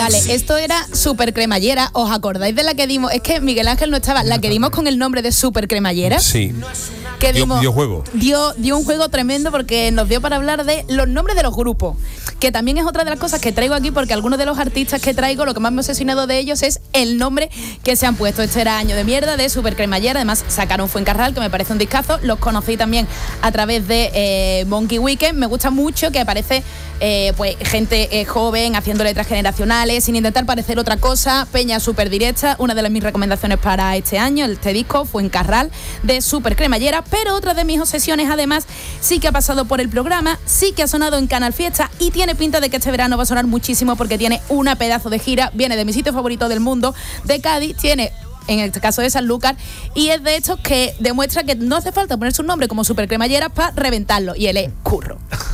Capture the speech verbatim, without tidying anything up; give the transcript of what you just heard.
Vale, esto era Super Cremallera. ¿Os acordáis de la que dimos? Es que Miguel Ángel no estaba. La que dimos con el nombre de Super Cremallera. Sí. Que dio, dimos, dio juego. Dio, dio un juego tremendo porque nos dio para hablar de los nombres de los grupos. Que también es otra de las cosas que traigo aquí, porque algunos de los artistas que traigo, lo que más me ha obsesionado de ellos es el nombre que se han puesto. Este era Año de Mierda de Super Cremallera. Además sacaron Fuencarral, que me parece un discazo. Los conocí también a través de eh, Monkey Weekend. Me gusta mucho que aparece eh, pues gente eh, joven haciendo letras generacionales sin intentar parecer otra cosa. Peña súper directa. Una de las mis recomendaciones para este año, este disco, Fuencarral de Super Cremallera. Pero otra de mis obsesiones, además, sí que ha pasado por el programa, sí que ha sonado en Canal Fiesta y tiene pinta de que este verano va a sonar muchísimo porque tiene una pedazo de gira. Viene de mi sitio favorito del mundo, de Cádiz. Tiene, en este caso, de Sanlúcar, y es de estos que demuestra que no hace falta ponerse un nombre como Super Cremallera para reventarlo, y él es Curro.